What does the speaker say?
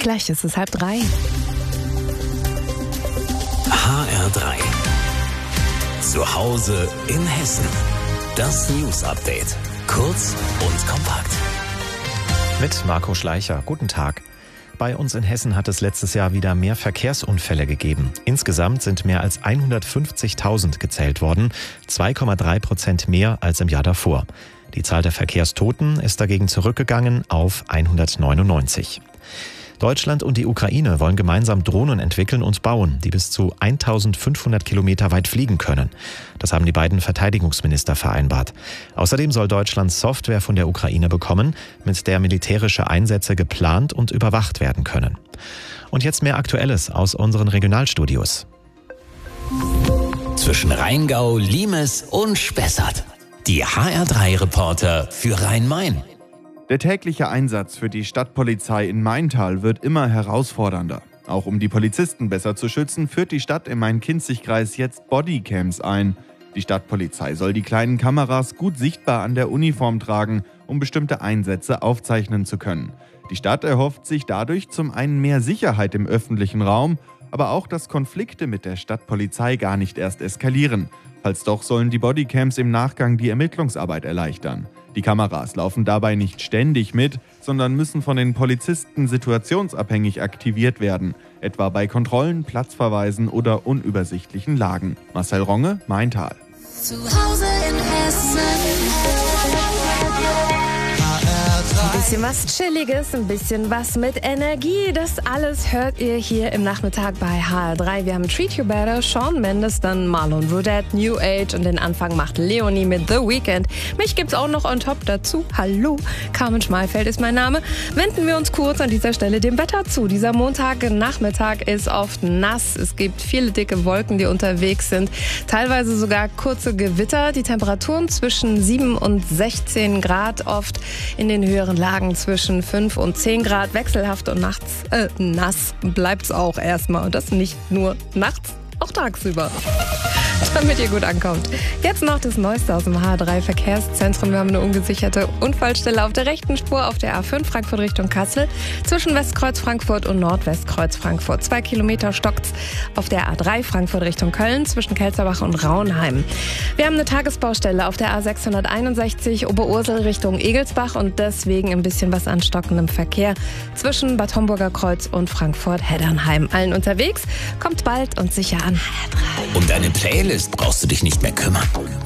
Gleich ist es 2:30. HR3. Zu Hause in Hessen. Das News Update. Kurz und kompakt. Mit Marco Schleicher. Guten Tag. Bei uns in Hessen hat es letztes Jahr wieder mehr Verkehrsunfälle gegeben. Insgesamt sind mehr als 150.000 gezählt worden, 2,3% mehr als im Jahr davor. Die Zahl der Verkehrstoten ist dagegen zurückgegangen auf 199. Deutschland und die Ukraine wollen gemeinsam Drohnen entwickeln und bauen, die bis zu 1.500 Kilometer weit fliegen können. Das haben die beiden Verteidigungsminister vereinbart. Außerdem soll Deutschland Software von der Ukraine bekommen, mit der militärische Einsätze geplant und überwacht werden können. Und jetzt mehr Aktuelles aus unseren Regionalstudios. Zwischen Rheingau, Limes und Spessart. Die HR3-Reporter für Rhein-Main. Der tägliche Einsatz für die Stadtpolizei in Maintal wird immer herausfordernder. Auch um die Polizisten besser zu schützen, führt die Stadt im Main-Kinzig-Kreis jetzt Bodycams ein. Die Stadtpolizei soll die kleinen Kameras gut sichtbar an der Uniform tragen, um bestimmte Einsätze aufzeichnen zu können. Die Stadt erhofft sich dadurch zum einen mehr Sicherheit im öffentlichen Raum, aber auch, dass Konflikte mit der Stadtpolizei gar nicht erst eskalieren. Falls doch, sollen die Bodycams im Nachgang die Ermittlungsarbeit erleichtern. Die Kameras laufen dabei nicht ständig mit, sondern müssen von den Polizisten situationsabhängig aktiviert werden, etwa bei Kontrollen, Platzverweisen oder unübersichtlichen Lagen. Marcel Ronge, Maintal. Zu Hause in Hessen. Ein bisschen was Chilliges, ein bisschen was mit Energie. Das alles hört ihr hier im Nachmittag bei HR3. Wir haben Treat You Better, Shawn Mendes, dann Marlon Rudette, New Age und den Anfang macht Leonie mit The Weeknd. Mich gibt's auch noch on top dazu. Hallo, Carmen Schmalfeld ist mein Name. Wenden wir uns kurz an dieser Stelle dem Wetter zu. Dieser Montagnachmittag ist oft nass. Es gibt viele dicke Wolken, die unterwegs sind. Teilweise sogar kurze Gewitter. Die Temperaturen zwischen 7 und 16 Grad, oft in den höheren Lagen zwischen 5 und 10 Grad, wechselhaft und nass bleibt's auch erstmal. Und das nicht nur nachts, auch tagsüber. Damit ihr gut ankommt. Jetzt noch das Neueste aus dem HR3 Verkehrszentrum. Wir haben eine ungesicherte Unfallstelle auf der rechten Spur auf der A5 Frankfurt Richtung Kassel. Zwischen Westkreuz Frankfurt und Nordwestkreuz Frankfurt. 2 Kilometer stockt's auf der A3 Frankfurt Richtung Köln zwischen Kelzerbach und Raunheim. Wir haben eine Tagesbaustelle auf der A661 Oberursel Richtung Egelsbach und deswegen ein bisschen was an stockendem Verkehr zwischen Bad Homburger Kreuz und Frankfurt-Heddernheim. Allen unterwegs, kommt bald und sicher an HR3. Um deine Playlist brauchst du dich nicht mehr kümmern.